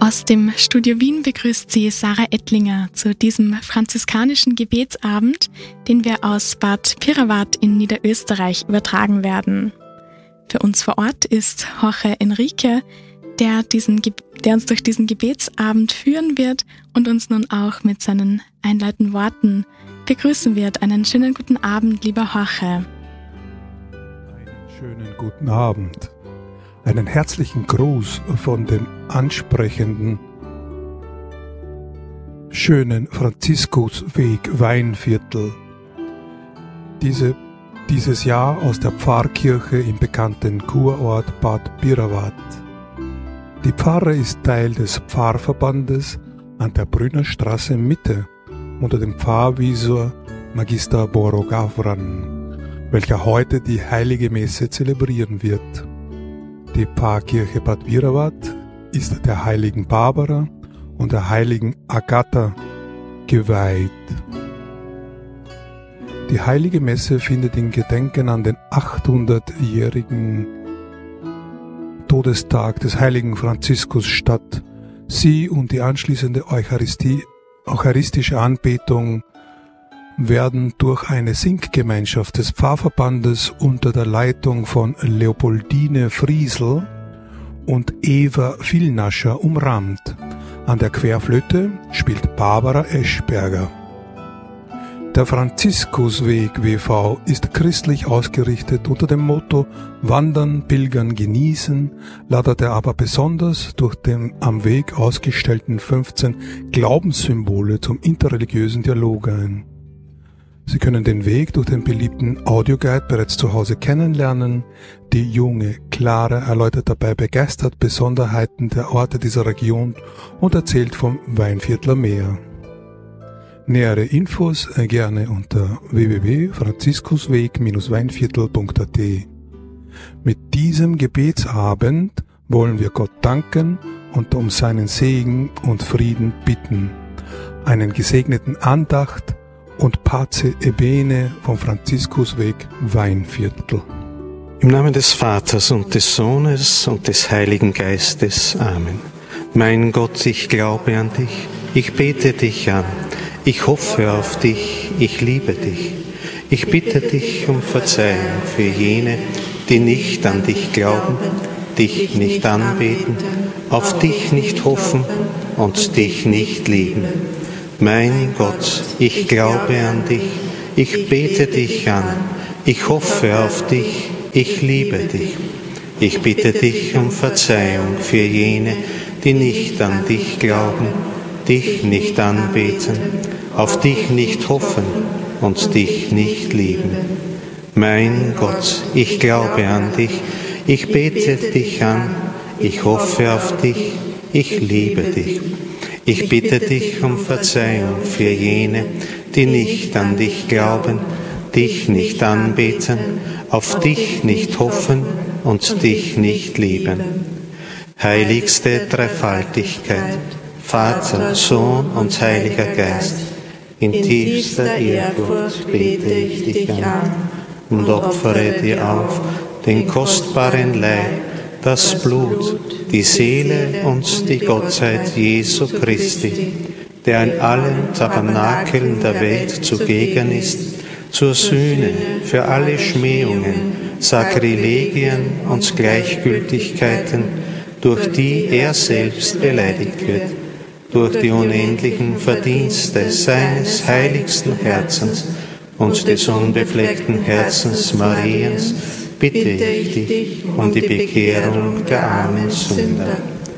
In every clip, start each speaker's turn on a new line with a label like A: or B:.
A: Aus dem Studio Wien begrüßt Sie Sarah Ettlinger zu diesem franziskanischen Gebetsabend, den wir aus Bad Pirawat in Niederösterreich übertragen werden. Für uns vor Ort ist Jorge Enrique, der uns durch diesen Gebetsabend führen wird und uns nun auch mit seinen einleitenden Worten begrüßen wird. Einen schönen guten Abend, lieber Jorge.
B: Einen schönen guten Abend. Einen herzlichen Gruß von dem ansprechenden, schönen Franziskusweg Weinviertel. Dieses Jahr aus der Pfarrkirche im bekannten Kurort Bad Pirawat. Die Pfarre ist Teil des Pfarrverbandes an der Brünnerstraße Mitte unter dem Pfarrvisor Magister Boro Gavran, welcher heute die Heilige Messe zelebrieren wird. Die Pfarrkirche Bad Pirawat ist der heiligen Barbara und der heiligen Agatha geweiht. Die Heilige Messe findet in Gedenken an den 800-jährigen Todestag des heiligen Franziskus statt. Sie und die anschließende eucharistische Anbetung werden durch eine Singgemeinschaft des Pfarrverbandes unter der Leitung von Leopoldine Friesl und Eva Villnascher umrahmt. An der Querflöte spielt Barbara Eschberger. Der Franziskusweg w.V. ist christlich ausgerichtet unter dem Motto Wandern, Pilgern, Genießen, ladet er aber besonders durch den am Weg ausgestellten 15 Glaubenssymbole zum interreligiösen Dialog ein. Sie können den Weg durch den beliebten Audioguide bereits zu Hause kennenlernen. Die junge Clara erläutert dabei begeistert Besonderheiten der Orte dieser Region und erzählt vom Weinviertler Meer. Nähere Infos gerne unter www.franziskusweg-weinviertel.at. Mit diesem Gebetsabend wollen wir Gott danken und um seinen Segen und Frieden bitten. Einen gesegneten Andacht und Pace Ebene vom Franziskusweg Weinviertel.
C: Im Namen des Vaters und des Sohnes und des Heiligen Geistes. Amen. Mein Gott, ich glaube an dich, ich bete dich an, ich hoffe auf dich, ich liebe dich. Ich bitte dich um Verzeihung für jene, die nicht an dich glauben, dich nicht anbeten, auf dich nicht hoffen und dich nicht lieben. Mein Gott, ich glaube an dich, ich bete dich an, ich hoffe auf dich, ich liebe dich. Ich bitte dich um Verzeihung für jene, die nicht an dich glauben, dich nicht anbeten, auf dich nicht hoffen und dich nicht lieben. Mein Gott, ich glaube an dich, ich bete dich an, ich hoffe auf dich, ich liebe dich. Ich bitte dich um Verzeihung für jene, die nicht an dich glauben, dich nicht anbeten, auf dich nicht hoffen und dich nicht lieben. Heiligste Dreifaltigkeit, Vater, Sohn und Heiliger Geist, in tiefster Ehrfurcht bete ich dich an und opfere dir auf den kostbaren Leib, das Blut, die Seele und die Gottheit Jesu Christi, der in allen Tabernakeln der Welt zugegen ist, zur Sühne für alle Schmähungen, Sakrilegien und Gleichgültigkeiten, durch die er selbst beleidigt wird, durch die unendlichen Verdienste seines heiligsten Herzens und des unbefleckten Herzens Mariens, bitte ich dich um die Bekehrung der armen Sünder.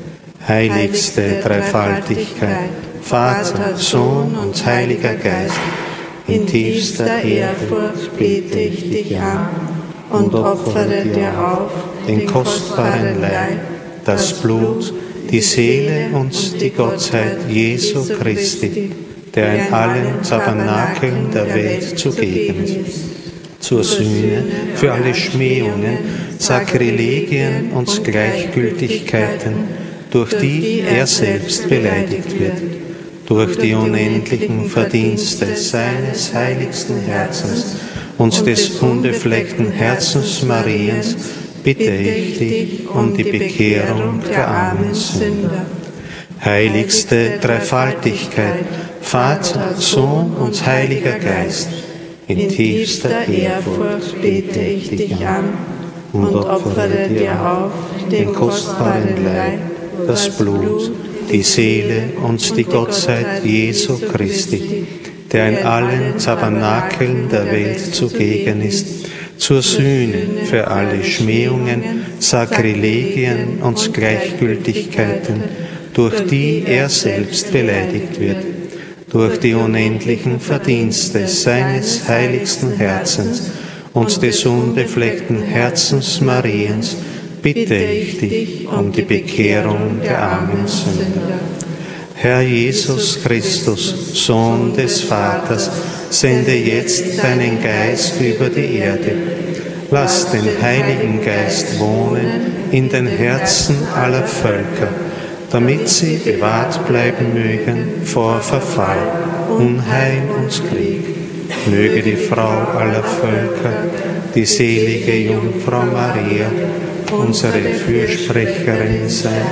C: Heiligste Dreifaltigkeit, Vater, Sohn und Heiliger Geist, in tiefster Ehrfurcht bete ich dich an und opfere dir auf den kostbaren Leib, das Blut, die Seele und die Gottheit Jesu Christi, der in allen Tabernakeln der Welt zugegen ist, zur Sühne für alle Schmähungen, Sakrilegien und Gleichgültigkeiten, durch die er selbst beleidigt wird, durch die unendlichen Verdienste seines heiligsten Herzens und des unbefleckten Herzens Mariens, bitte ich dich um die Bekehrung der armen Sünder. Heiligste Dreifaltigkeit, Vater, Sohn und Heiliger Geist, in tiefster Ehrfurcht bete ich dich an und opfere dir auf den kostbaren Leib, das Blut, die Seele und die Gottheit Jesu Christi, der in allen Tabernakeln der Welt zugegen ist, zur Sühne für alle Schmähungen, Sakrilegien und Gleichgültigkeiten, durch die er selbst beleidigt wird, durch die unendlichen Verdienste seines heiligsten Herzens und des unbefleckten Herzens Mariens, bitte ich dich um die Bekehrung der armen Sünder. Herr Jesus Christus, Sohn des Vaters, sende jetzt deinen Geist über die Erde. Lass den Heiligen Geist wohnen in den Herzen aller Völker, damit sie bewahrt bleiben mögen vor Verfall, Unheil und Krieg. Möge die Frau aller Völker, die selige Jungfrau Maria, unsere Fürsprecherin sein.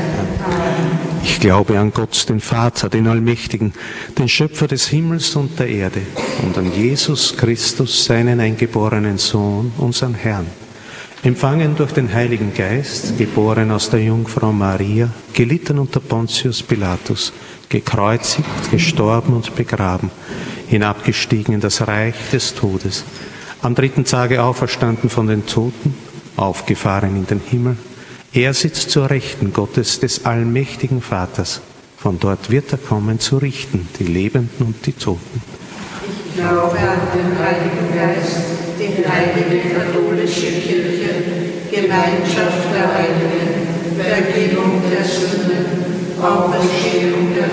C: Ich glaube an Gott, den Vater, den Allmächtigen, den Schöpfer des Himmels und der Erde, und an Jesus Christus, seinen eingeborenen Sohn, unseren Herrn, empfangen durch den Heiligen Geist, geboren aus der Jungfrau Maria, gelitten unter Pontius Pilatus, gekreuzigt, gestorben und begraben, hinabgestiegen in das Reich des Todes, am 3. Tage auferstanden von den Toten, aufgefahren in den Himmel. Er sitzt zur Rechten Gottes des allmächtigen Vaters. Von dort wird er kommen, zu richten die Lebenden und die Toten.
D: Ich glaube an den Heiligen Geist, die heilige katholische Kirche, Gemeinschaft der Heiligen, Vergebung der Sünden, Auferstehung der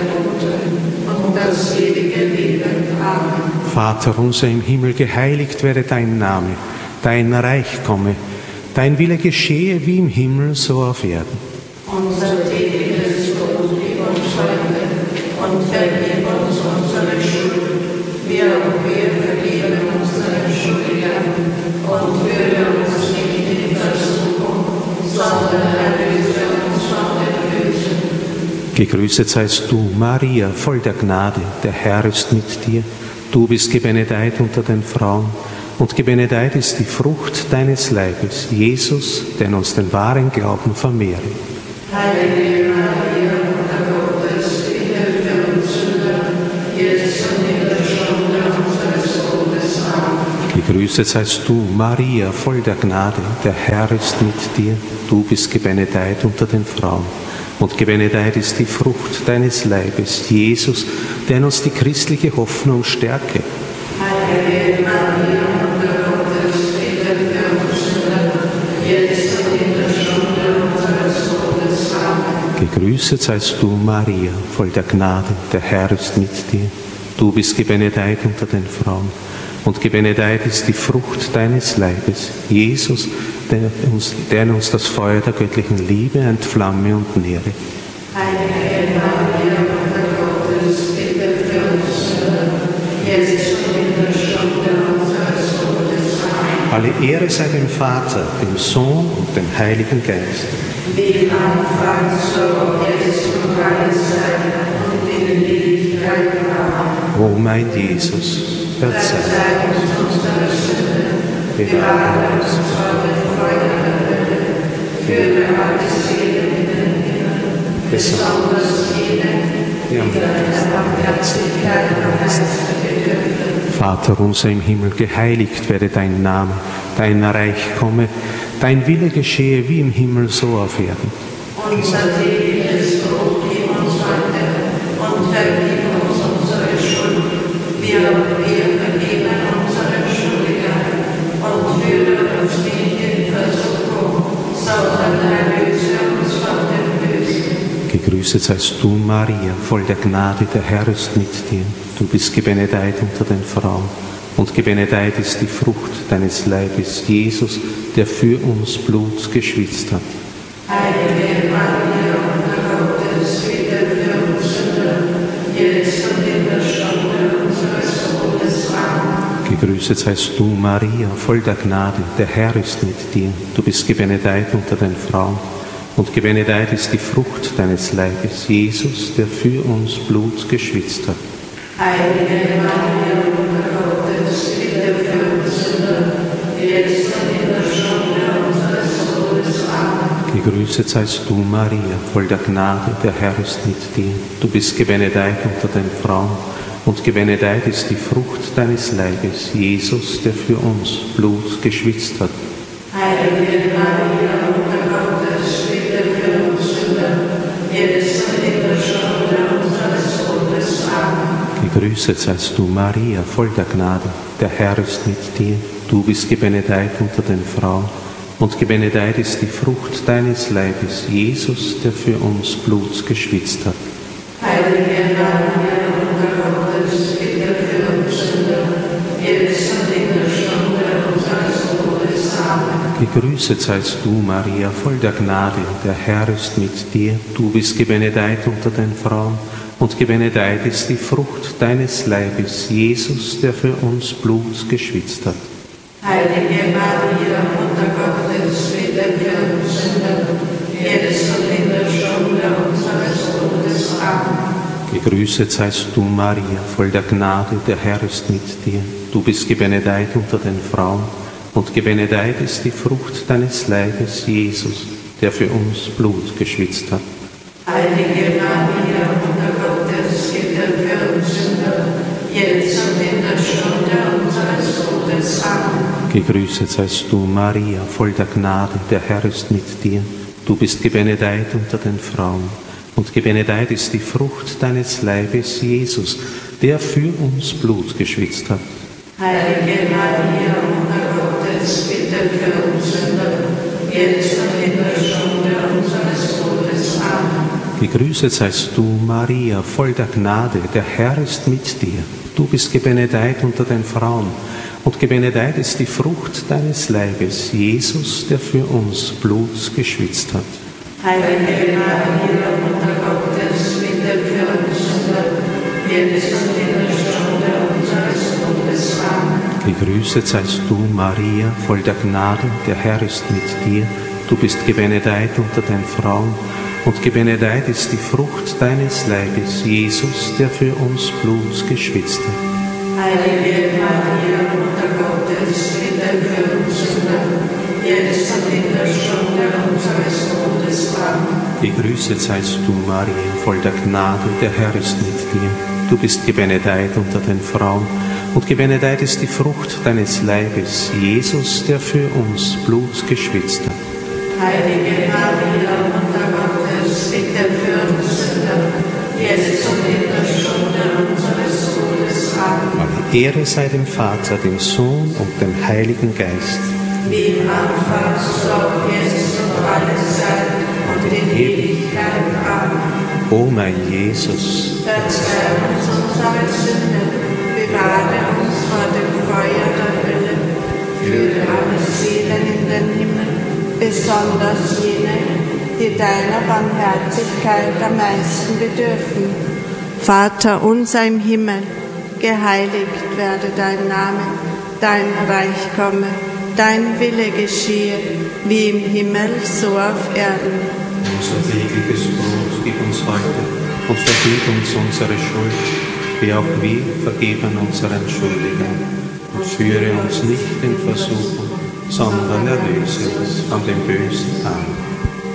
D: Toten und das ewige Leben. Amen.
C: Vater unser im Himmel, geheiligt werde dein Name, dein Reich komme, dein Wille geschehe wie im Himmel, so auf Erden.
D: Unser tägliches Brot gib uns heute und vergib uns unsere Schuld, wie auch wir vergeben unseren Schuldigern, und führe uns nicht in Versuchung, sondern erlöse uns von dem Bösen.
C: Gegrüßet seist du, Maria, voll der Gnade, der Herr ist mit dir. Du bist gebenedeit unter den Frauen, und gebenedeit ist die Frucht deines Leibes, Jesus, der uns den wahren Glauben vermehre.
D: Heilige Maria, Mutter Gottes, bitte für uns Sünder, jetzt und in der Stunde unseres Todes. Amen.
C: Gegrüßet seist du, Maria, voll der Gnade, der Herr ist mit dir. Du bist gebenedeit unter den Frauen, und gebenedeit ist die Frucht deines Leibes, Jesus, der in uns die christliche Hoffnung stärke.
D: Heilige Maria, Mutter Gottes, bitte für uns Sünder, jetzt und in der Stunde unseres Todes. Amen.
C: Gegrüßet seist du, Maria, voll der Gnade, der Herr ist mit dir. Du bist gebenedeit unter den Frauen, und gebenedeit ist die Frucht deines Leibes, Jesus, der in uns das Feuer der göttlichen Liebe entflamme und nähre.
D: Heilige Maria, Mutter Gottes, bitte für uns Sünder, jetzt und in der Stunde unseres Todes. Amen.
C: Alle Ehre sei dem Vater, dem Sohn und dem Heiligen Geist.
D: Wie im Anfang, so jetzt und alle Zeiten und in Ewigkeit. Amen.
C: O mein Jesus, verzeih
D: uns unsere Sünden, bewahre uns vor den Feuer der Hölle, führe alle Seelen in den Himmel, besonders jene, die der Barmherzigkeit am meisten bedürfen.
C: Vater unser im Himmel, geheiligt werde dein Name, dein Reich komme, dein Wille geschehe wie im Himmel, so auf Erden.
D: Unser tägliches Brot gib uns heute und vergib uns unsere Schuld, wie auch wir vergeben unseren Schuldigern, und führe uns nicht in Versuchung, sondern erlöse uns von dem Bösen.
C: Gegrüßet seist du, Maria, voll der Gnade, der Herr ist mit dir. Du bist gebenedeit unter den Frauen, und gebenedeit ist die Frucht deines Leibes, Jesus, der für uns Blut geschwitzt hat.
D: Heilige Maria, Mutter Gottes, bitte für uns Sünder, jetzt und in der Stunde unseres Todes. Amen.
C: Gegrüßet seist du, Maria, voll der Gnade, der Herr ist mit dir. Du bist gebenedeit unter den Frauen, Und gebenedeit ist die Frucht deines Leibes, Jesus, der für uns Blut geschwitzt hat.
D: Heilige Maria, Mutter Gottes, bitte für uns Sünder, jetzt und in der Stunde unseres Todes. Amen.
C: Gegrüßet seist du, Maria, voll der Gnade, der Herr ist mit dir. Du bist gebenedeit unter den Frauen, und gebenedeit ist die Frucht deines Leibes, Jesus, der für uns Blut geschwitzt hat.
D: Heilige Maria, Mutter Gottes, bitte für uns Sünder, jetzt und in der Stunde unseres Todes. Amen.
C: Gegrüßet seist du, Maria, voll der Gnade, der Herr ist mit dir. Du bist gebenedeit unter den Frauen, und gebenedeit ist die Frucht deines Leibes, Jesus, der für uns Blut geschwitzt hat.
D: Heilige Maria, Mutter Gottes, bitte für uns Sünder, jetzt und in der Stunde unseres Todes. Amen.
C: Gegrüßet seist du, Maria, voll der Gnade, der Herr ist mit dir. Du bist gebenedeit unter den Frauen, und gebenedeit ist die Frucht deines Leibes, Jesus, der für uns Blut geschwitzt hat.
D: Heilige Maria, Mutter Gottes, bitte für uns Sünder, jetzt und in der Stunde unseres Todes. Amen.
C: Gegrüßet seist du, Maria, voll der Gnade, der Herr ist mit dir. Du bist gebenedeit unter den Frauen, und gebenedeit ist die Frucht deines Leibes, Jesus, der für uns Blut geschwitzt hat.
D: Heilige Maria, Mutter Gottes, bitte für uns Sünder, jetzt und in der Stunde unseres Todes. Amen.
C: Gegrüßet seist du, Maria, voll der Gnade, der Herr ist mit dir. Du bist gebenedeit unter den Frauen, und gebenedeit ist die Frucht deines Leibes, Jesus, der für uns Blut geschwitzt hat.
D: Heilige Maria, Mutter Gottes, bitte für uns Sünder, jetzt und in der Stunde unseres Todes. Amen.
C: Gegrüßet seist du, Maria, voll der Gnade, der Herr ist mit dir. Du bist gebenedeit unter den Frauen, und gebenedeit ist die Frucht deines Leibes, Jesus, der für uns Blut geschwitzt hat.
D: Heilige Maria, Mutter Gottes, bitte für uns Sünder, jetzt und in der Stunde unseres Todes. Amen.
C: Gegrüßet seist du, Maria, voll der Gnade, der Herr ist mit dir. Du bist gebenedeit unter den Frauen, und gebenedeit ist die Frucht deines Leibes, Jesus, der für uns Blut geschwitzt hat.
D: Heilige Maria, Mutter Gottes, bitte für uns Sünder, jetzt und in der Stunde unseres Todes. Amen.
C: Gegrüßet seist du, Maria, voll der Gnade, der Herr ist mit dir. Du bist gebenedeit unter den Frauen, und gebenedeit ist die Frucht deines Leibes, Jesus, der für uns Blut geschwitzt hat.
D: Heilige Maria, Mutter Gottes, bitte für uns Sünder, jetzt und in der Stunde unseres Todes. Amen.
C: Alle Ehre sei dem Vater, dem Sohn und dem Heiligen Geist.
D: Wie im Anfang, so auch jetzt und alle Zeit und in Ewigkeit. Amen.
C: O mein Jesus,
D: Verzeih uns unsere Sünden, bewahre uns vor dem Feuer der Hölle, führe alle Seelen in den Himmel, besonders jene, die deiner Barmherzigkeit am meisten bedürfen. Vater unser im Himmel, geheiligt werde dein Name, dein Reich komme, dein Wille geschehe, wie im Himmel, so auf Erden.
C: unser tägliches Brot gib uns heute und vergib uns unsere Schuld, wie auch wir vergeben unseren Schuldigern. Und führe uns nicht in Versuchung, sondern erlöse uns von dem Bösen. Amen.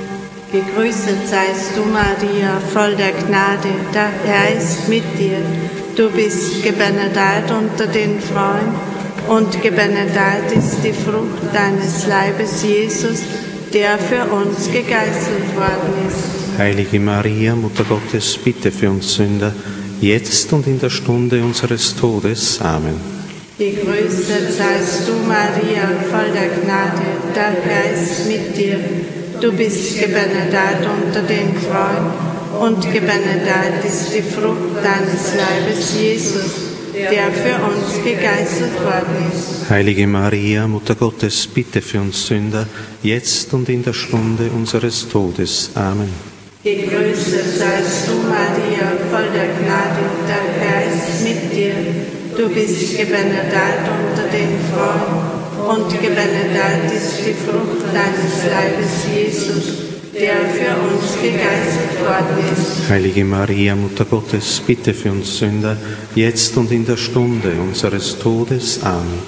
D: Gegrüßet seist du, Maria, voll der Gnade, der Herr ist mit dir. Du bist gebenedeit unter den Frauen, und gebenedeit ist die Frucht deines Leibes, Jesus, der für uns gegeißelt worden ist.
C: Heilige Maria, Mutter Gottes, bitte für uns Sünder, jetzt und in der Stunde unseres Todes. Amen.
D: Gegrüßet seist du, Maria, voll der Gnade, der Herr ist mit dir. Du bist gebenedeit unter den Frauen, und gebenedeit ist die Frucht deines Leibes, Jesus, der für uns gegeißelt worden ist.
C: Heilige Maria, Mutter Gottes, bitte für uns Sünder, jetzt und in der Stunde unseres Todes. Amen.
D: Gegrüßet seist du, Maria, voll der Gnade, der Herr ist mit dir. Du bist gebenedeit unter den Frauen, und gebenedeit ist die Frucht deines Leibes, Jesus, der für uns gegeißelt worden ist.
C: Heilige Maria, Mutter Gottes, bitte für uns Sünder, jetzt und in der Stunde unseres Todes. Amen.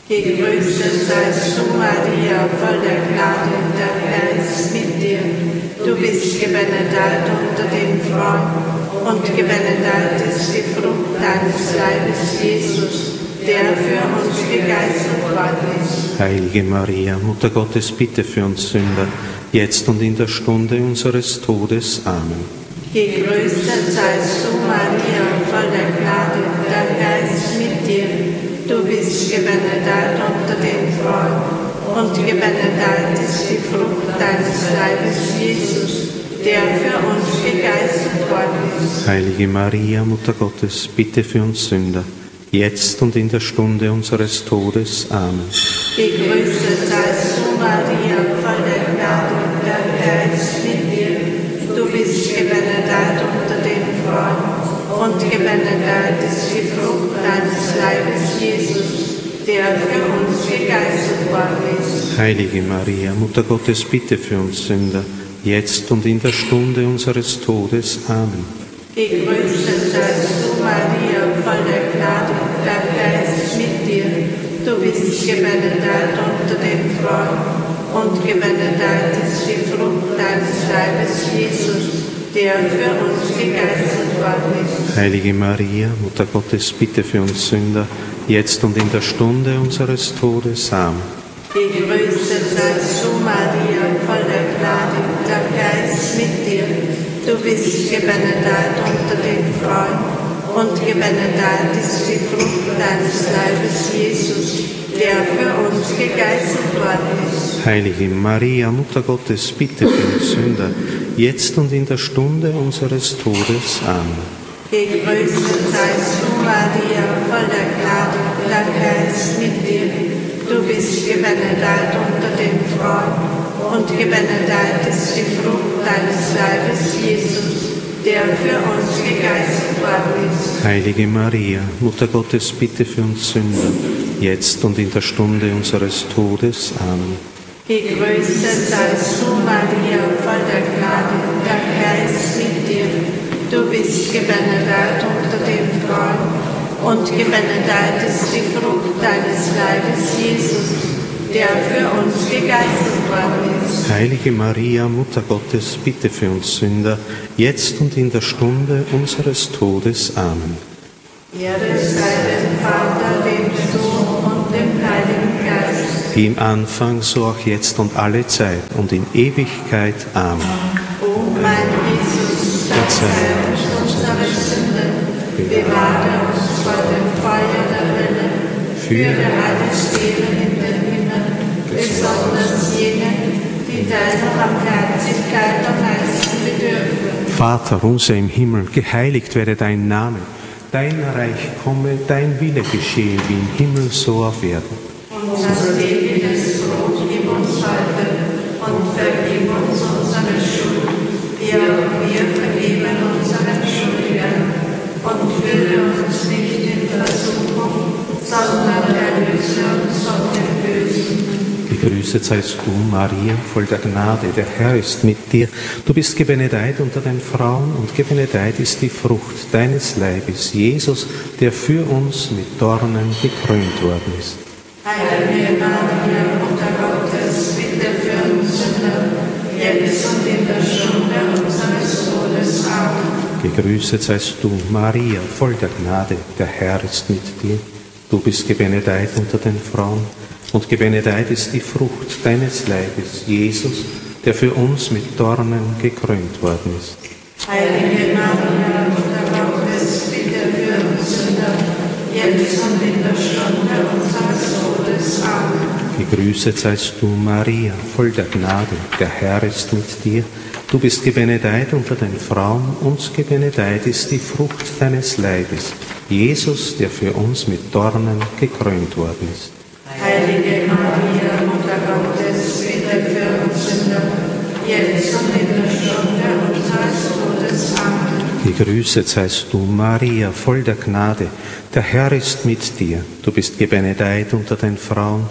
D: Gegrüßet seist du, Maria, voll der Gnade, der Herr ist mit dir. Du bist gebenedeit unter den Frauen, und gebenedeit ist die Frucht deines Leibes, Jesus, der für uns gegeißelt worden ist.
C: Heilige Maria, Mutter Gottes, bitte für uns Sünder, jetzt und in der Stunde unseres Todes. Amen.
D: Gegrüßet seist du, Maria, voll der Gnade, der Herr ist mit dir. Du bist gebenedeit unter den Frauen, und gebenedeit ist die Frucht deines Leibes, Jesus, der für uns gegeißelt worden ist.
C: Heilige Maria, Mutter Gottes, bitte für uns Sünder, jetzt und in der Stunde unseres Todes. Amen.
D: Gegrüßet seist du, Maria, voll der Gnade, der Herr ist mit dir. Du bist gebenedeit unter den Frauen, und gebenedeit ist die Frucht deines Leibes, Jesus, der für uns gegeißelt worden ist.
C: Heilige Maria, Mutter Gottes, bitte für uns Sünder, jetzt und in der Stunde unseres Todes. Amen.
D: Gegrüßet seist du, Maria, voll der Gnade, der Herr ist mit dir. Du bist gebenedeit unter den Frauen, und gebenedeit ist die Frucht deines Leibes, Jesus, der für uns gegeißelt worden ist.
C: Heilige Maria, Mutter Gottes, bitte für uns Sünder, jetzt und in der Stunde unseres Todes. Amen.
D: Gegrüßet seist du, Maria, voll der Gnade, der Herr ist mit dir. Du bist gebenedeit unter den Frauen, und gebenedeit ist die Frucht deines Leibes, Jesus, der für uns gegeißelt worden ist.
C: Heilige Maria, Mutter Gottes, bitte für uns Sünder, jetzt und in der Stunde unseres Todes. Amen.
D: Gegrüßet seist du, Maria, voll der Gnade, der Herr ist mit dir. Du bist gebenedeit unter den Frauen, und gebenedeit ist die Frucht deines Leibes, Jesus, der für uns gegeißelt worden ist.
C: Heilige Maria, Mutter Gottes, bitte für uns Sünder, jetzt und in der Stunde unseres Todes. Amen.
D: Gegrüßet seist du, Maria, voll der Gnade, der Herr ist mit dir. Du bist gebenedeit unter den Frauen, und gebenedeit ist die Frucht deines Leibes, Jesus, der für uns gegeißelt worden ist.
C: Heilige Maria, Mutter Gottes, bitte für uns Sünder, jetzt und in der Stunde unseres Todes. Amen.
D: Ehre sei dem Vater, dem Sohn und dem Heiligen Geist.
C: Wie im Anfang, so auch jetzt und alle Zeit und in Ewigkeit. Amen.
D: O mein Jesus, verzeih uns unsere Sünden, bewahre uns vor dem Feuer der Hölle, führe alle Seelen in den Himmel, besonders jene, die deiner Barmherzigkeit am meisten bedürfen.
C: Vater unser im Himmel, geheiligt werde dein Name. Dein Reich komme, dein Wille geschehe, wie im Himmel, so auf Erden.
D: Unser tägliches Brot gib uns heute und vergib uns unsere Schuld, wie auch wir vergeben unseren Schuldigern. Und führe uns nicht in Versuchung, sondern erlöse uns von dem Bösen.
C: Gegrüßet seist du, Maria, voll der Gnade, der Herr ist mit dir. Du bist gebenedeit unter den Frauen, und gebenedeit ist die Frucht deines Leibes, Jesus, der für uns mit Dornen gekrönt worden ist.
D: Heilige Maria, Mutter Gottes, bitte für uns Sünder, jetzt und in der Stunde unseres Todes. Amen.
C: Gegrüßet seist du, Maria, voll der Gnade, der Herr ist mit dir. Du bist gebenedeit unter den Frauen, und gebenedeit ist die Frucht deines Leibes, Jesus, der für uns mit Dornen gekrönt worden ist.
D: Heilige Maria, Mutter Gottes, bitte für uns Sünder, jetzt und in der Stunde unseres Todes. Amen.
C: Gegrüßet seist du, Maria, voll der Gnade, der Herr ist mit dir. Du bist gebenedeit unter den Frauen, und gebenedeit ist die Frucht deines Leibes, Jesus, der für uns mit Dornen gekrönt worden ist.
D: Heilige Maria, Mutter Gottes, bitte für uns Sünder, jetzt und in der Stunde unseres Todes. Amen.
C: Gegrüßet seist du, Maria, voll der Gnade, der Herr ist mit dir. Du bist gebenedeit unter den Frauen,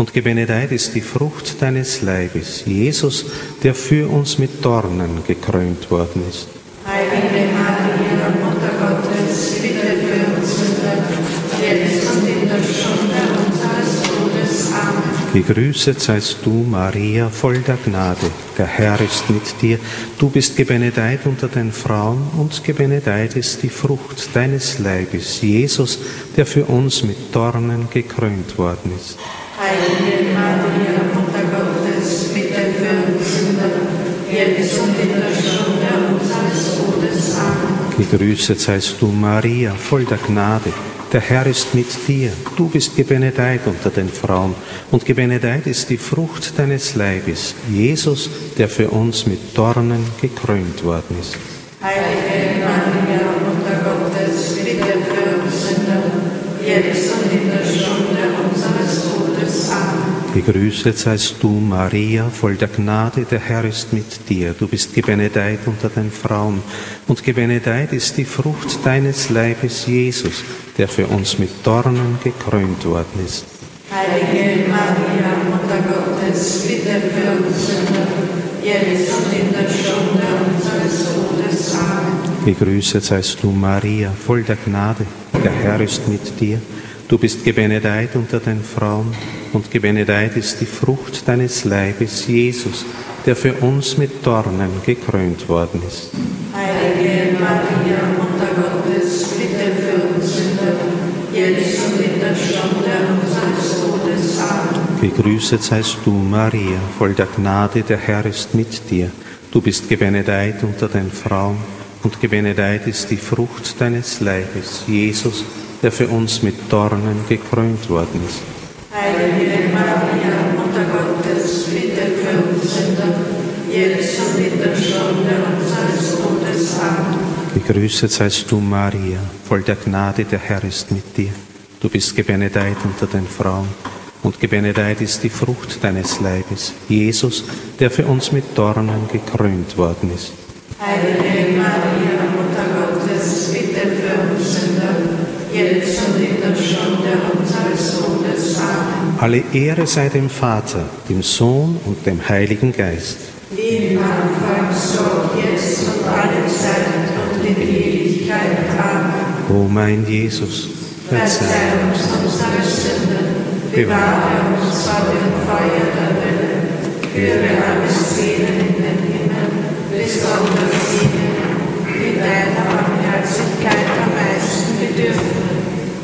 C: und gebenedeit ist die Frucht deines Leibes, Jesus, der für uns mit Dornen gekrönt worden ist.
D: Heilige Maria, Mutter Gottes, bitte für uns Sünder, jetzt und in der Stunde unseres Todes. Amen.
C: Gegrüßet seist du, Maria, voll der Gnade. Der Herr ist mit dir. Du bist gebenedeit unter den Frauen, und gebenedeit ist die Frucht deines Leibes, Jesus, der für uns mit Dornen gekrönt worden ist.
D: Heilige Maria, Mutter Gottes, bitte für uns Sünder, jetzt und in der Stunde unseres Todes. Amen.
C: Gegrüßet seist du, Maria, voll der Gnade. Der Herr ist mit dir. Du bist gebenedeit unter den Frauen, und gebenedeit ist die Frucht deines Leibes, Jesus, der für uns mit Dornen gekrönt worden ist.
D: Heilige Maria, Mutter Gottes, bitte für uns Sünder, jetzt und in der Stunde unseres Todes. Amen.
C: Gegrüßet seist du, Maria, voll der Gnade, der Herr ist mit dir. Du bist gebenedeit unter den Frauen, und gebenedeit ist die Frucht deines Leibes, Jesus, der für uns mit Dornen gekrönt worden ist.
D: Heilige Maria, Mutter Gottes, bitte für uns Sünder, jetzt und in der Stunde unseres Todes. Amen.
C: Gegrüßet seist du, Maria, voll der Gnade, der Herr ist mit dir. Du bist gebenedeit unter den Frauen, und gebenedeit ist die Frucht deines Leibes, Jesus, der für uns mit Dornen gekrönt worden ist.
D: Heilige Maria, Mutter Gottes, bitte für uns Sünder, jetzt und in der Stunde unseres Todes. Amen.
C: Gegrüßet seist du, Maria, voll der Gnade, der Herr ist mit dir. Du bist gebenedeit unter den Frauen, und gebenedeit ist die Frucht deines Leibes, Jesus, der für uns mit Dornen gekrönt worden ist.
D: Heilige Maria, Mutter Gottes, bitte für uns Sünder, jetzt und in der Stunde unseres Todes. Amen.
C: Gegrüßet seist du, Maria, voll der Gnade, der Herr ist mit dir. Du bist gebenedeit unter den Frauen, und gebenedeit ist die Frucht deines Leibes, Jesus, der für uns mit Dornen gekrönt worden ist.
D: Heilige Maria, Mutter Gottes, bitte für uns Sünder, jetzt und in der Stunde unseres Todes. Amen.
C: Alle Ehre sei dem Vater, dem Sohn und dem Heiligen Geist.
D: Wie im Anfang, so jetzt und alle Zeit und in Ewigkeit. Amen.
C: O mein Jesus,
D: Verzeih uns unsere Sünden, bewahre uns vor dem Feuer der Hölle, führe alle Seelen in den Himmel, besonders jene, die deiner Barmherzigkeit am meisten bedürfen.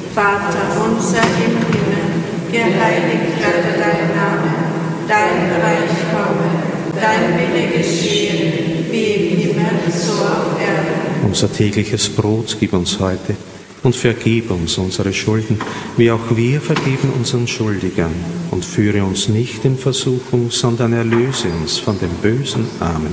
D: Vater unser im Himmel, geheiligt werde dein Name, dein Reich komme, dein Wille geschehe, wie im Himmel, so auf Erden.
C: unser tägliches Brot gib uns heute und vergib uns unsere Schulden, wie auch wir vergeben unseren Schuldigern. Und führe uns nicht in Versuchung, sondern erlöse uns von dem Bösen. Amen.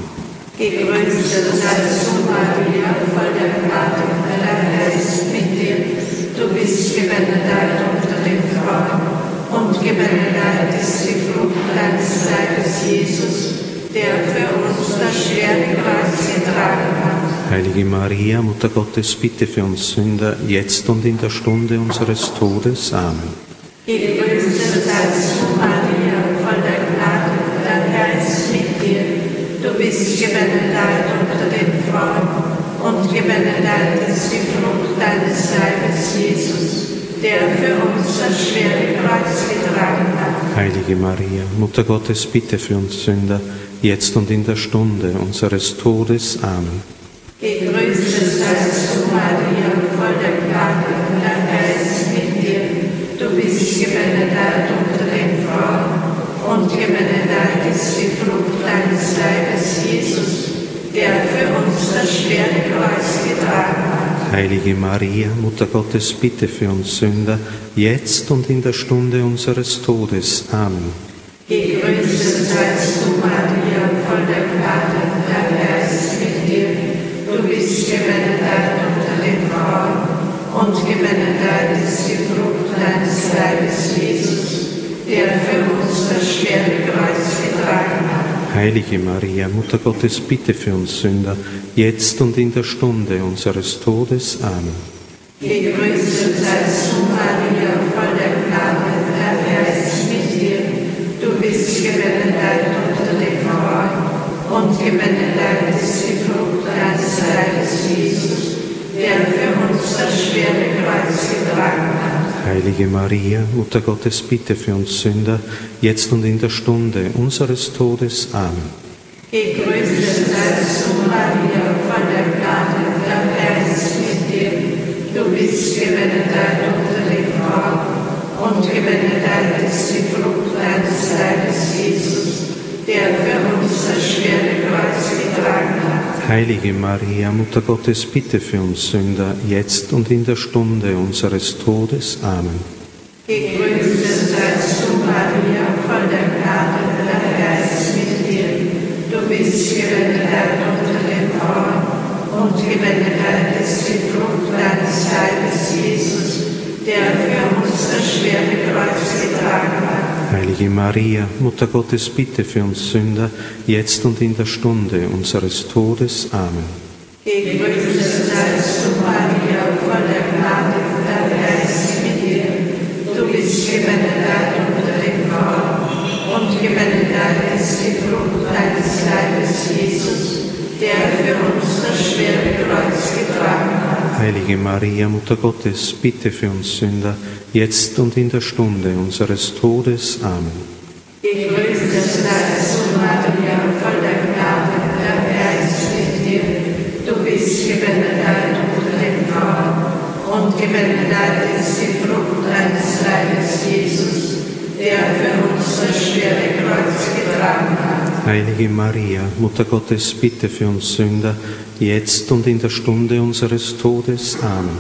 D: Gegrüßet seist du, Maria, voll der Gnade, der Herr ist mit dir. Du bist gebenedeit unter den Frauen, und gebenedeit ist die Frucht deines Leibes, Jesus, der für uns das schwere Kreuz getragen hat.
C: Heilige Maria, Mutter Gottes, bitte für uns Sünder, jetzt und in der Stunde unseres Todes. Amen.
D: Gegrüßet seist du, Maria, voll der Gnade, der Herr ist mit dir. Du bist gebenedeit unter den Frauen, und gebenedeit ist die Frucht deines Leibes, Jesus, der für uns das schwere Kreuz getragen hat.
C: Heilige Maria, Mutter Gottes, bitte für uns Sünder, jetzt und in der Stunde unseres Todes. Amen.
D: Gegrüßet seist du, Maria, voll der Gnade, der Herr ist mit dir. Du bist gebenedeit unter den Frauen, und gebenedeit ist die Frucht deines Leibes, Jesus, der für uns das schwere Kreuz getragen hat.
C: Heilige Maria, Mutter Gottes, bitte für uns Sünder, jetzt und in der Stunde unseres Todes. Amen.
D: Gegrüßet seist du, Maria, voll der Gnade, der Herr ist mit dir. Du bist gebenedeit unter den Frauen, und gebenedeit ist die Frucht deines Leibes, Jesus, der für uns das schwere Kreuz getragen hat.
C: Heilige Maria, Mutter Gottes, bitte für uns Sünder, jetzt und in der Stunde unseres Todes. Amen.
D: Gegrüßet seist du, Maria, voll der Gnade, der Herr ist mit dir. gebenedeit ist die Frucht deines Leibes, Jesus, der für uns das schwere Kreuz getragen hat.
C: Heilige Maria, Mutter Gottes, bitte für uns Sünder, jetzt und in der Stunde unseres Todes. Amen.
D: Gegrüßet seist du, Maria, von der Gnade, der Herr ist mit dir. Du bist gebenedeit unter den Frauen, und gebenedeit ist die Frucht deines Leibes, Jesus, der für uns das schwere Kreuz getragen hat.
C: Heilige Maria, Mutter Gottes, bitte für uns Sünder, jetzt und in der Stunde unseres Todes. Amen.
D: Gegrüßet seist du, Maria, von der Gnade, der Herr ist mit dir. Du bist gebenedeit unter den Frauen, und gebenedeit ist die Frucht deines Leibes, Jesus, der für uns das schwere Kreuz getragen hat.
C: Heilige Maria, Mutter Gottes, bitte für uns Sünder, jetzt und in der Stunde unseres Todes. Amen.
D: Gegrüßet seist du, Maria, von der Gnade, der Herr ist mit dir. Du bist gebenedeit unter den Frauen, und gebenedeit ist die Frucht deines Leibes, Jesus, der für uns das schwere Kreuz getragen hat.
C: Heilige Maria, Mutter Gottes, bitte für uns Sünder, jetzt und in der Stunde unseres Todes. Amen.
D: Gegrüßet seist du, Maria, von der Gnade, der Herr ist mit dir. Du bist gebenedeit unter den Frauen, und gebenedeit ist die Frucht deines Leibes, Jesus, der für uns das schwere Kreuz getragen hat.
C: Heilige Maria, Mutter Gottes, bitte für uns Sünder, jetzt und in der Stunde unseres Todes. Amen.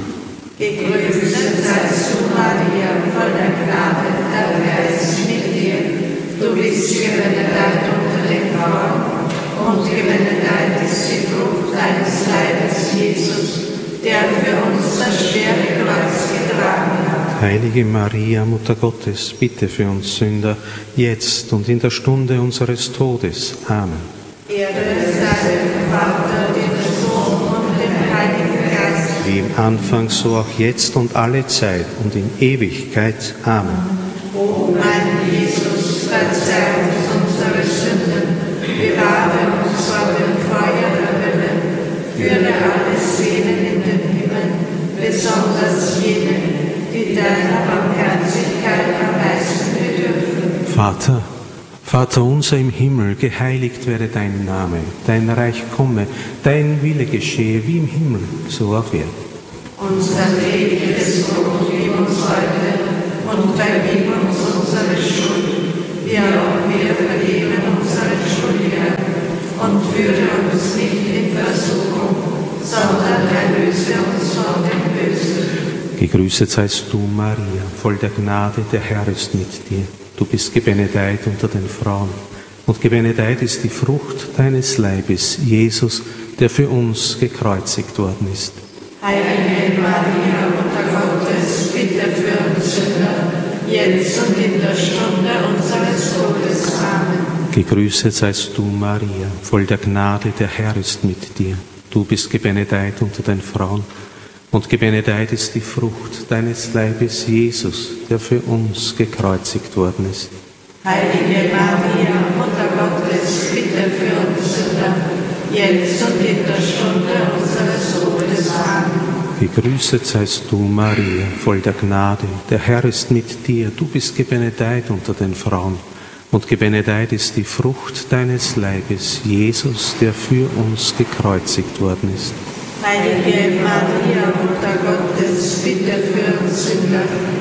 D: Gegrüßet seist du, Maria, von der Gnade, der Herr ist mit dir. Du bist gebenedeit unter den Frauen, und gebenedeit ist die Frucht deines Leibes, Jesus, der für uns das schwere Kreuz getragen hat.
C: Heilige Maria, Mutter Gottes, bitte für uns Sünder, jetzt und in der Stunde unseres Todes. Amen.
D: Ehre sei dem Vater, dem Sohn und dem Heiligen Geist.
C: Wie im Anfang, so auch jetzt und alle Zeit und in Ewigkeit. Amen.
D: O mein Jesus, verzeih uns unsere Sünden, bewahre uns vor dem Feuer der Hölle, führe alle Seelen in den Himmel, besonders jene, die deiner Barmherzigkeit am meisten bedürfen.
C: Vater unser im Himmel, geheiligt werde dein Name, dein Reich komme, dein Wille geschehe wie im Himmel, so auf Erden.
D: Unser tägliches Brot gib uns heute und vergib uns unsere Schuld, wie auch wir vergeben unseren Schuldigern. Und führe uns nicht in Versuchung, sondern erlöse uns von dem Bösen.
C: Gegrüßet seist du, Maria, voll der Gnade, der Herr ist mit dir. Du bist gebenedeit unter den Frauen, und gebenedeit ist die Frucht deines Leibes, Jesus, der für uns gekreuzigt worden ist.
D: Heilige Maria, Mutter Gottes, bitte für uns Sünder, jetzt und in der Stunde unseres Todes. Amen.
C: Gegrüßet seist du, Maria, voll der Gnade, der Herr ist mit dir. Du bist gebenedeit unter den Frauen, und gebenedeit ist die Frucht deines Leibes, Jesus, der für uns gekreuzigt worden ist.
D: Heilige Maria, Mutter Gottes, bitte für uns Sünder, jetzt und in der Stunde unseres Todes. Amen.
C: Gegrüßet seist du, Maria, voll der Gnade, der Herr ist mit dir. Du bist gebenedeit unter den Frauen, und gebenedeit ist die Frucht deines Leibes, Jesus, der für uns gekreuzigt worden ist.
D: Heilige Maria, Mutter Gottes, bitte für uns Sünder,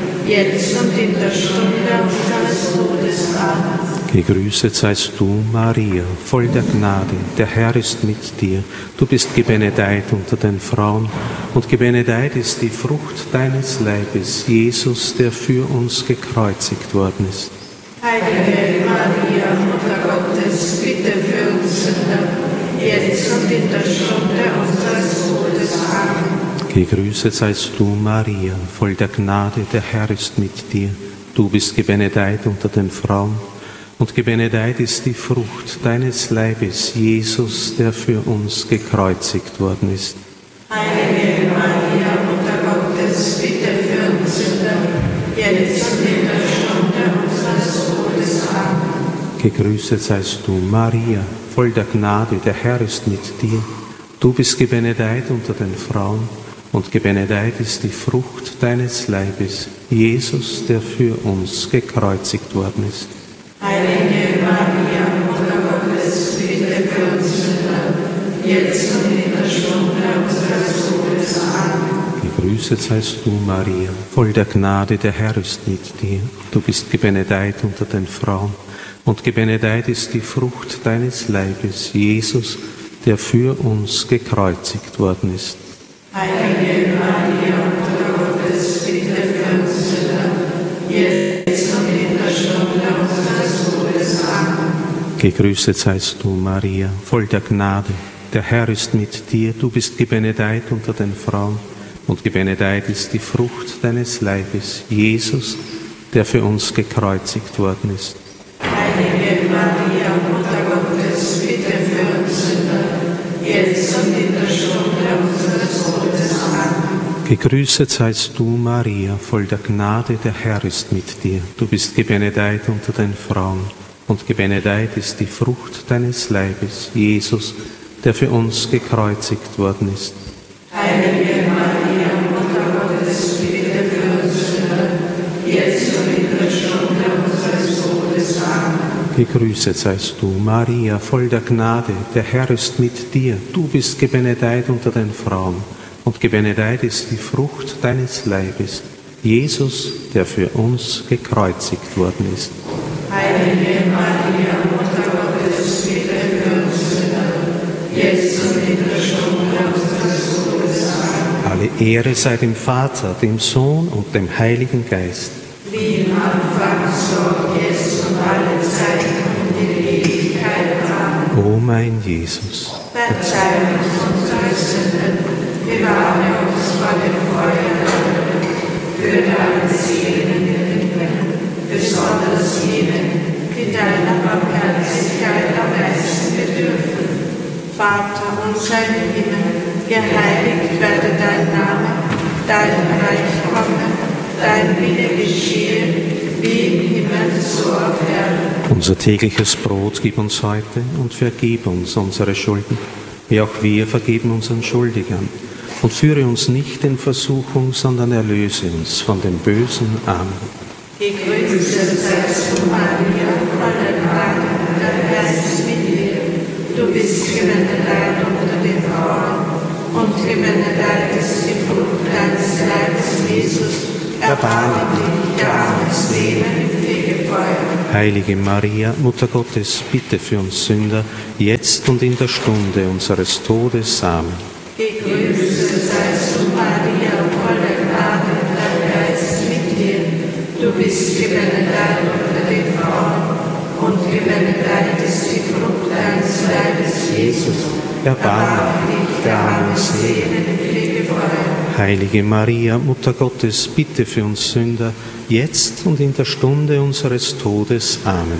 D: jetzt und in der Stunde unseres Todes. Amen.
C: Gegrüßet seist du, Maria, voll der Gnade, der Herr ist mit dir. Du bist gebenedeit unter den Frauen, und gebenedeit ist die Frucht deines Leibes, Jesus, der für uns gekreuzigt worden ist.
D: Heilige Maria, Mutter Gottes, bitte für uns Sünder, jetzt und in der Stunde unseres Todes. Amen.
C: Gegrüßet seist du, Maria, voll der Gnade, der Herr ist mit dir. Du bist gebenedeit unter den Frauen, und gebenedeit ist die Frucht deines Leibes, Jesus, der für uns gekreuzigt worden ist.
D: Heilige Maria, Mutter Gottes, bitte für uns Sünder, jetzt und in der Stunde unseres Todes. Amen.
C: Gegrüßet seist du, Maria, voll der Gnade, der Herr ist mit dir. Du bist gebenedeit unter den Frauen, und gebenedeit ist die Frucht deines Leibes, Jesus, der für uns gekreuzigt worden ist.
D: Heilige Maria, Mutter Gottes, bitte für uns Sünder, jetzt und in der Stunde unseres Todes. Amen.
C: Gegrüßet seist du, Maria, voll der Gnade, der Herr ist mit dir. Du bist gebenedeit unter den Frauen, und gebenedeit ist die Frucht deines Leibes, Jesus, der für uns gekreuzigt worden ist.
D: Heilige Maria, Mutter Gottes, bitte für uns Sünder, jetzt und in der Stunde unseres Todes. Amen.
C: Gegrüßet seist du, Maria, voll der Gnade, der Herr ist mit dir. Du bist gebenedeit unter den Frauen, und gebenedeit ist die Frucht deines Leibes, Jesus, der für uns gekreuzigt worden ist.
D: Heilige Maria, Mutter Gottes, bitte für uns Sünder, jetzt und in der Stunde unseres Todes. Amen.
C: Gegrüßet seist du, Maria, voll der Gnade, der Herr ist mit dir. Du bist gebenedeit unter den Frauen, und gebenedeit ist die Frucht deines Leibes, Jesus, der für uns gekreuzigt worden ist.
D: Heilige Maria, Mutter Gottes, bitte für uns Sünder, jetzt und in der Stunde unseres Todes. Amen.
C: Gegrüßet seist du, Maria, voll der Gnade, der Herr ist mit dir. Du bist gebenedeit unter den Frauen, und gebenedeit ist die Frucht deines Leibes, Jesus, der für uns gekreuzigt worden ist.
D: Heilige Maria, Mutter Gottes, bitte für uns Sünder, jetzt und in der Stunde unseres Todes. Amen.
C: Alle Ehre sei dem Vater, dem Sohn und dem Heiligen Geist.
D: Wie im Anfang, so jetzt und alle Zeiten und in Ewigkeit. Amen.
C: O mein Jesus,
D: Verzeih uns unsere Sünden, bewahre uns vor dem Feuer der Hölle, führe alle Seelen in den Himmel, besonders jene, die deiner Barmherzigkeit am meisten bedürfen. Vater unser im Himmel, geheiligt werde dein Name, dein Reich komme, dein Wille geschehe, wie im Himmel, so auf Erden.
C: unser tägliches Brot gib uns heute und vergib uns unsere Schulden, wie auch wir vergeben unseren Schuldigern. Und führe uns nicht in Versuchung, sondern erlöse uns von dem Bösen. Amen.
D: Gegrüßet seist du, Maria, voller Gnade, der Herr ist mit dir. Du bist gebenedeit unter den Frauen, und gebenedeit ist die Frucht deines Leibes, Jesus. Erbarme dich, der armen Seelen im Fegefeuer.
C: Heilige Maria, Mutter Gottes, bitte für uns Sünder, jetzt und in der Stunde unseres Todes. Amen.
D: Gegrüßet seist du, Maria, voller Gnade, der Herr ist mit dir. Du bist gebenedeit unter den Frauen, und gebenedeit ist die Frucht deines Leibes, Jesus. Erbarme dich, der armen Seelen im Fegefeuer.
C: Heilige Maria, Mutter Gottes, bitte für uns Sünder, jetzt und in der Stunde unseres Todes. Amen.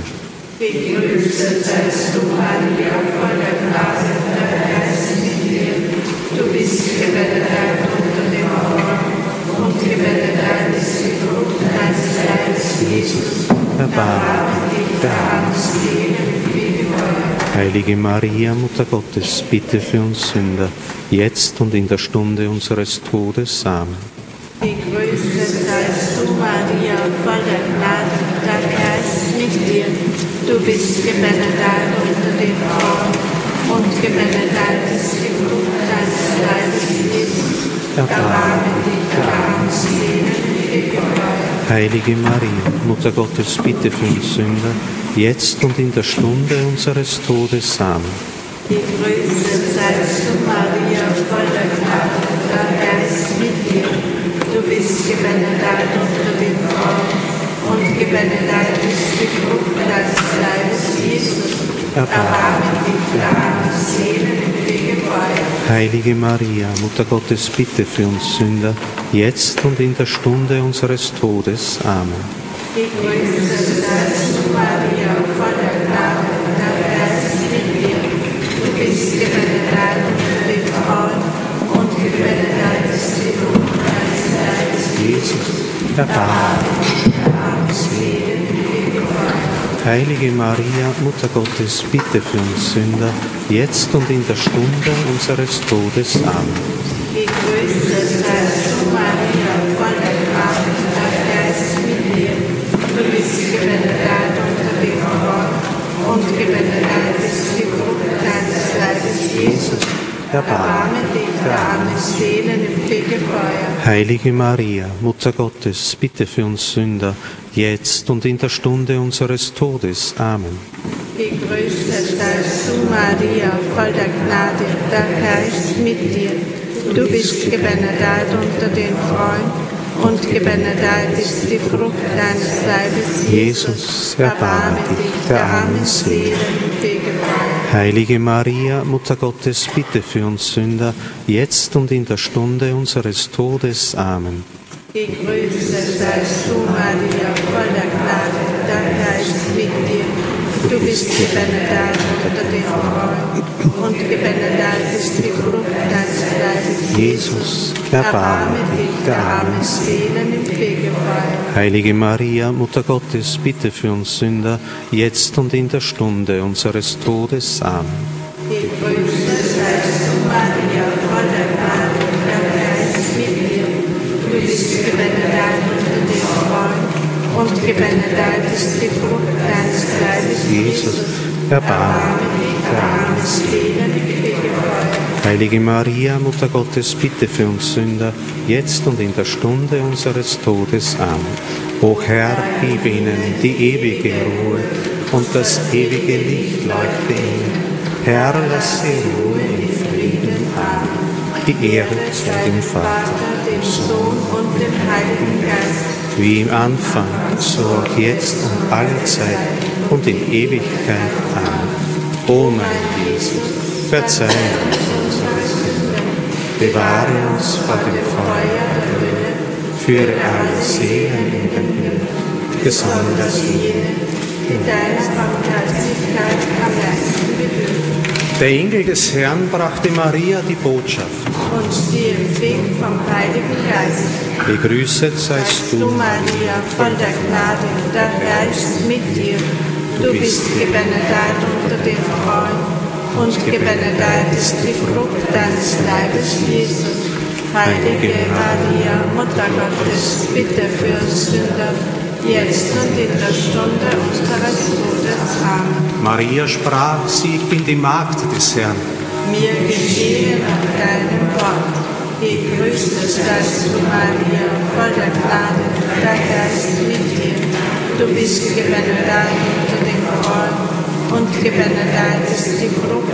D: Gegrüßet seist du, Maria, voller Gnade, der Herr ist mit dir. Du bist gebenedeit unter den Frauen, und gebenedeit ist die Frucht deines Leibes, Jesus. Erbarme dich, der armen Seelen im Fegefeuer.
C: Heilige Maria, Mutter Gottes, bitte für uns Sünder, jetzt und in der Stunde unseres Todes. Amen.
D: Gegrüßet seist du, Maria, voller Gnade, der Herr ist mit dir. Du bist gebenedeit unter den Frauen, und gebenedeit ist die Frucht deines Leibes, Jesus. Erbarme dich, der armen Seelen im Fegefeuer.
C: Heilige Maria, Mutter Gottes, bitte für uns Sünder, jetzt und in der Stunde unseres Todes. Amen.
D: Gegrüßet seist du, Maria, voller Gnade, der Herr ist mit dir. Du bist gebenedeit unter den Frauen, und gebenedeit ist die Frucht deines Leibes, Jesus. Erbarme dich, der armen Seelen im Fegefeuer.
C: Heilige Maria, Mutter Gottes, bitte für uns Sünder, jetzt und in der Stunde unseres Todes. Amen.
D: Gegrüßet seist du, Maria, voller Gnade, der Herr ist mit dir. Du bist gebenedeit unter den Frauen, und gebenedeit ist die Frucht deines Leibes, Jesus.
C: Erbarme
D: dich, der armen Seelen im Fegefeuer.
C: Heilige Maria, Mutter Gottes, bitte für uns Sünder, jetzt und in der Stunde unseres Todes. Amen.
D: Gegrüßet seist du, Maria, voll der Gnade, der Herr ist mit dir. Du bist gebenedeit unter den Frauen, und gebenedeit ist die Frucht deines Leibes, Jesus. Erbarme dich der armen Seelen im Fegefeuer.
C: Heilige Maria, Mutter Gottes, bitte für uns Sünder, jetzt und in der Stunde unseres Todes. Amen.
D: Gegrüßet seist du, Maria, voll der Gnade, der Herr ist mit dir. Du bist gebenedeit unter den Frauen, und gebenedeit ist die Frucht deines Leibes,
C: Jesus. Erbarme dich der armen Seelen
D: im Fegefeuer.
C: Heilige Maria, Mutter Gottes, bitte für uns Sünder, jetzt und in der Stunde unseres Todes. Amen.
D: Gegrüßet seist du, Maria, voll der Gnade, der Herr ist mit dir. Du bist gebenedeit unter den Frauen, und gebenedeit ist die Frucht deines Leibes,
C: Jesus. Erbarme dich
D: der armen Seelen im Fegefeuer.
C: Heilige Maria, Mutter Gottes, bitte für uns Sünder, jetzt und in der Stunde unseres Todes. Amen.
D: Gegrüßet seist du, Maria, voll der Gnade, der Herr ist mit dir. Du bist gebenedeit unter den Frauen, und gebenedeit ist die Frucht deines Leibes,
C: Jesus. Erbarme dich der armen
D: Seelen im Fegefeuer.
C: Heilige Maria, Mutter Gottes, bitte für uns Sünder, jetzt und in der Stunde unseres Todes. Amen. O Herr, gib ihnen die ewige Ruhe und das ewige Licht leuchte ihnen. Herr, lass sie ruhen in Frieden. Amen. Die Ehre sei dem Vater,
D: dem Sohn und dem Heiligen Geist.
C: wie im Anfang, so auch jetzt und alle Zeit und in Ewigkeit. Amen. O mein Jesus, verzeih uns unsere Sünden, bewahre uns vor dem Feuer der Hölle, führe alle Seelen in den Himmel, besonders jene,
D: die deiner Barmherzigkeit am meisten bedürfen.
C: Der Engel des Herrn brachte Maria die Botschaft.
D: Und sie empfing vom Heiligen Geist.
C: Gegrüßet seist du,
D: Maria, voll der Gnade, der Herr ist mit dir. Du bist gebenedeit unter den Frauen, und gebenedeit ist die Frucht deines Leibes, Jesus. Heilige Maria, Mutter Gottes, bitte für uns Sünder, jetzt und in der Stunde unseres Todes. Amen.
C: Maria sprach, sieh, ich bin die Magd des Herrn.
D: Mir geschehe nach deinem Wort. Gegrüßet seist du, Maria, voll der Gnade, der Herr ist mit dir. Du bist gebenedeit unter den Frauen, und gebenedeit ist die Frucht